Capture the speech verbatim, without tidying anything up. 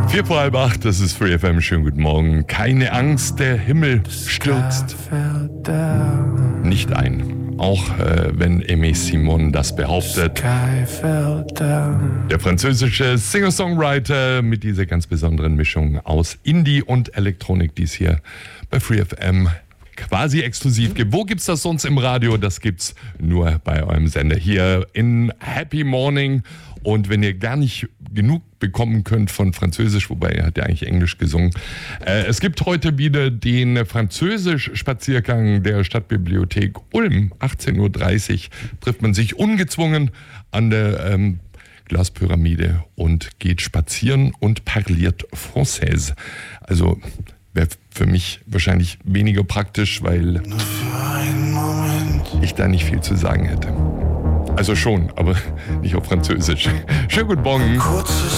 Vier vor halb acht, das ist Free F M. Schönen guten Morgen. Keine Angst, der Himmel stürzt nicht ein. Auch äh, wenn Aimé Simon das behauptet. Der französische Singer-Songwriter mit dieser ganz besonderen Mischung aus Indie und Elektronik, die es hier bei Free F M quasi exklusiv gibt. Wo gibt's das sonst im Radio? Das gibt's nur bei eurem Sender hier in Happy Morning. Und wenn ihr gar nicht genug bekommen könnt von Französisch, wobei er hat ja eigentlich Englisch gesungen. Äh, es gibt heute wieder den Französisch-Spaziergang der Stadtbibliothek Ulm. achtzehn Uhr dreißig trifft man sich ungezwungen an der ähm, Glaspyramide und geht spazieren und parliert Française. Also wäre für mich wahrscheinlich weniger praktisch, weil ich da nicht viel zu sagen hätte. Also schon, aber nicht auf Französisch. Schönen guten Morgen. Kurzes